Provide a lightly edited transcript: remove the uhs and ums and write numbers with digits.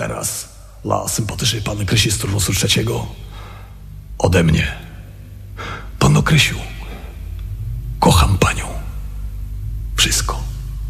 teraz dla sympatycznej panny Krysi z turnusu 3 ode mnie. Panno Krysiu, kocham panią. Wszystko.